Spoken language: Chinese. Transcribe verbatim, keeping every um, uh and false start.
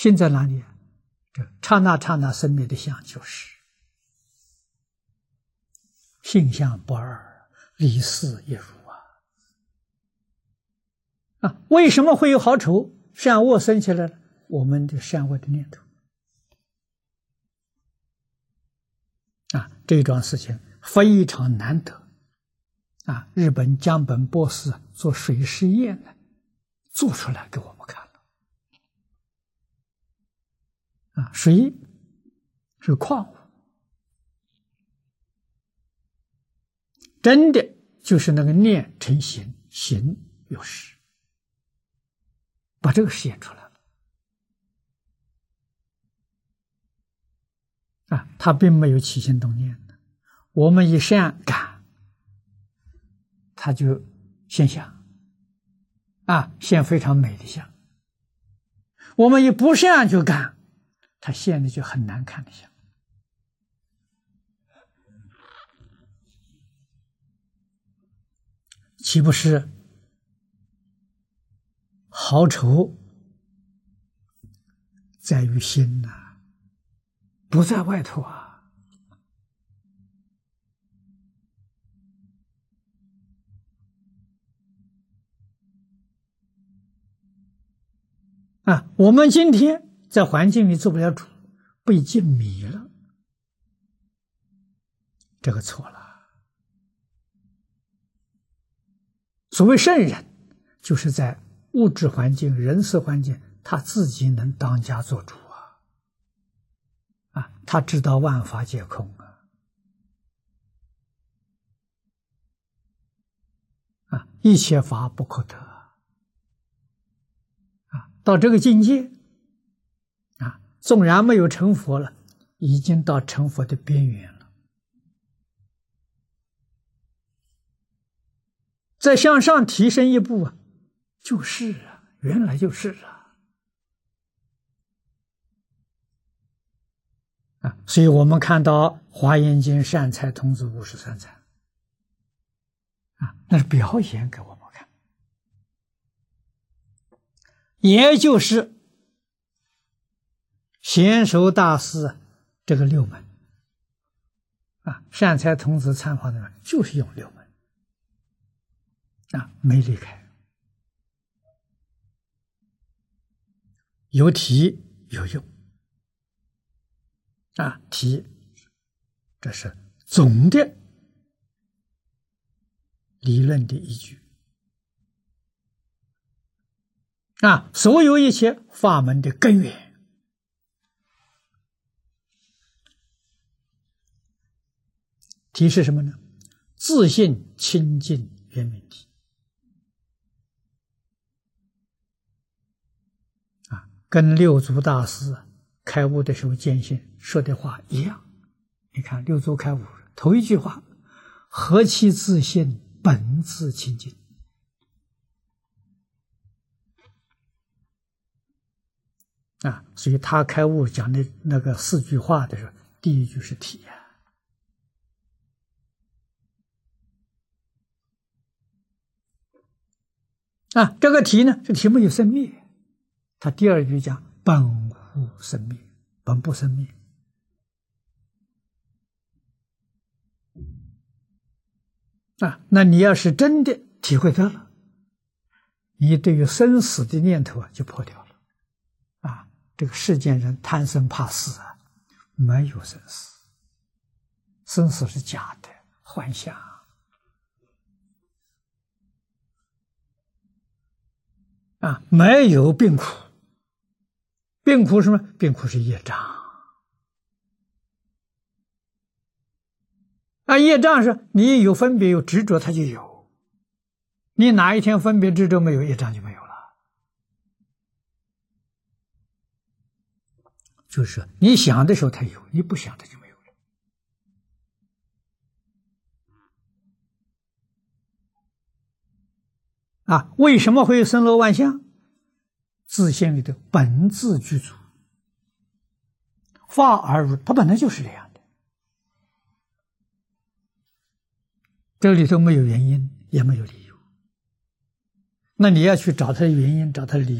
心在哪里啊？这刹那刹那生灭的相就是性相不二，离事一如啊！啊，为什么会有好丑善恶生起来了？我们的善恶的念头啊，这桩事情非常难得啊！日本江本博士做水实验呢，做出来给我们看了啊！水是矿物，真的就是那个念成形，形有实，把这个实验出来了啊！他并没有起心动念的，我们一善感，他就现象啊，现非常美的相；我们一不善就感，他现的就很难看的相。岂不是好丑在于心呐、啊，不在外头啊！啊，我们今天在环境里做不了主，被境迷了，这个错了。所谓圣人，就是在物质环境、人事环境，他自己能当家做主啊！啊，他知道万法皆空啊！啊，一切法不可得啊！到这个境界啊，纵然没有成佛了，已经到成佛的边缘了。再向上提升一步啊，就是啊，原来就是啊，啊，所以我们看到《华严经》善财童子五十三参啊，那是表演给我们看，也就是贤首大师这个六门啊，善财童子参法的就是用六门。啊，没离开，有体有用啊，体这是总的理论的依据啊，所有一切法门的根源。体是什么呢？自性清净圆明体。跟六祖大师开悟的时候见性说的话一样。你看六祖开悟头一句话，何其自性，本自清净。啊，所以他开悟讲的那个四句话的时候，第一句是体呀、啊。啊，这个体呢，这体没有生灭。他第二句讲本无生灭，本不生灭啊。那你要是真的体会到了，你对于生死的念头啊就破掉了啊。这个世间人贪生怕死啊，没有生死，生死是假的幻象啊，没有病苦。病苦什么？病苦是业障啊！业障是你有分别有执着，它就有；你哪一天分别执着没有，业障就没有了。就是你想的时候它有，你不想它就没有了啊！为什么会森罗万象？自性里的本自具足，法而如，它本来就是这样的。这里头没有原因，也没有理由。那你要去找它的原因，找它的理由。